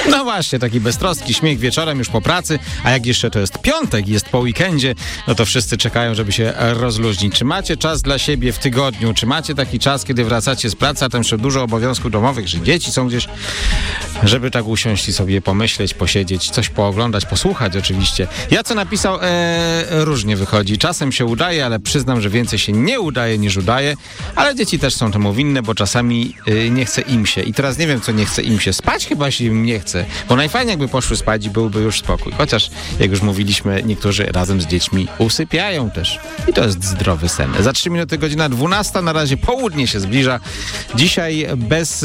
No właśnie, taki beztroski śmiech wieczorem już po pracy, a jak jeszcze to jest piątek, jest po weekendzie, no to wszyscy czekają, żeby się rozluźnić. Czy macie czas dla siebie w tygodniu? Czy macie taki czas, kiedy wracacie z pracy, a tam jeszcze dużo obowiązków domowych, że dzieci są gdzieś, żeby tak usiąść i sobie pomyśleć, posiedzieć, coś pooglądać, posłuchać oczywiście. Ja co napisał, różnie wychodzi. Czasem się udaje, ale przyznam, że więcej się nie udaje niż udaje, ale dzieci też są temu winne, bo czasami nie chce im się. I teraz nie wiem, co nie chce im się. Spać chyba się im nie chce, bo najfajniej jakby poszły spać i byłby już spokój. Chociaż, jak już mówiliśmy, niektórzy razem z dziećmi usypiają też. I to jest zdrowy sen. Za 3 minuty godzina 12, na razie południe się zbliża. Dzisiaj bez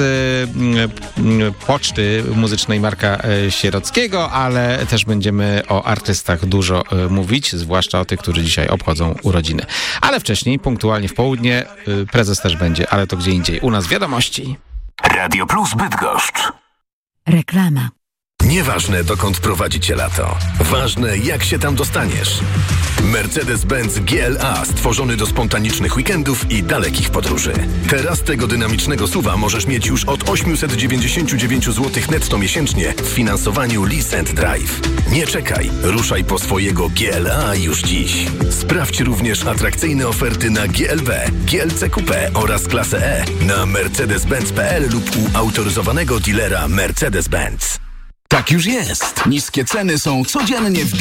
poczty muzycznej Marka Sierockiego, ale też będziemy o artystach dużo mówić, zwłaszcza o tych, którzy dzisiaj obchodzą urodziny. Ale wcześniej, punktualnie w południe, prezes też będzie, ale to gdzie indziej. U nas wiadomości. Radio Plus Bydgoszcz. Reklama. Nieważne, dokąd prowadzi cię lato. Ważne, jak się tam dostaniesz. Mercedes-Benz GLA stworzony do spontanicznych weekendów i dalekich podróży. Teraz tego dynamicznego SUV-a możesz mieć już od 899 zł netto miesięcznie w finansowaniu Lease and Drive. Nie czekaj, ruszaj po swojego GLA już dziś. Sprawdź również atrakcyjne oferty na GLB, GLC Coupé oraz klasę E na mercedes-benz.pl lub u autoryzowanego dealera Mercedes-Benz. Tak już jest. Niskie ceny są codziennie w